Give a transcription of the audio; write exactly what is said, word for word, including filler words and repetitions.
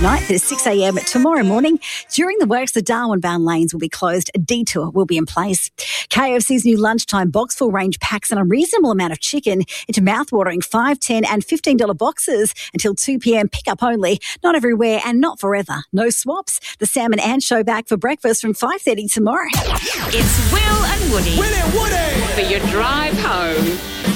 tonight. There's six a.m. tomorrow morning. During the works, the Darwin-bound lanes will be closed. A detour will be in place. K F C's new lunchtime box full range packs an unreasonable amount of chicken into mouthwatering five, ten and fifteen dollars boxes until two p.m. pick up only. Not everywhere and not forever. No swaps. The Sam and Ann show back for breakfast from five thirty tomorrow. It's Will and Woody. Will and Woody! For your drive home.